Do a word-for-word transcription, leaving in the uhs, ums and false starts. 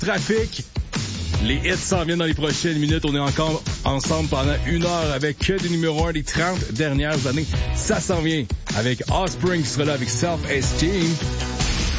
Trafic. Les hits s'en viennent dans les prochaines minutes. On est encore ensemble pendant une heure avec que des numéros un des trente dernières années. Ça s'en vient avec Offspring qui sera là avec Self-Esteem.